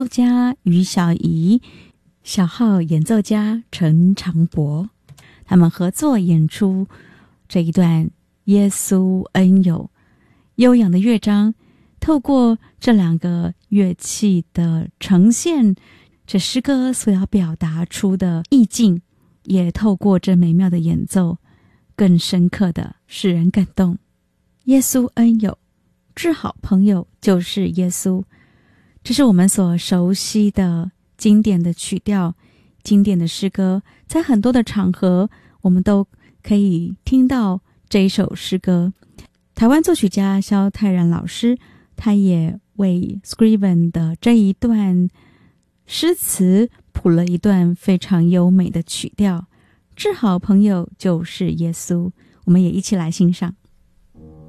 作家于小怡，小号演奏家陈长博，他们合作演出这一段耶稣恩友悠扬的乐章，透过这两个乐器的呈现，这诗歌所要表达出的意境，也透过这美妙的演奏更深刻的使人感动。耶稣恩友，至好朋友就是耶稣，这是我们所熟悉的经典的曲调，经典的诗歌，在很多的场合我们都可以听到这一首诗歌。台湾作曲家萧泰然老师，他也为 Scriven 的这一段诗词谱了一段非常优美的曲调，至好朋友就是耶稣，我们也一起来欣赏。